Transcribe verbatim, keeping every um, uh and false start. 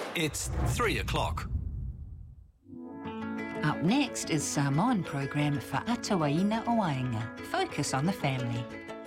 It's three o'clock. Up next is Samoan programme for Atawaina o Waenga. Focus on the family.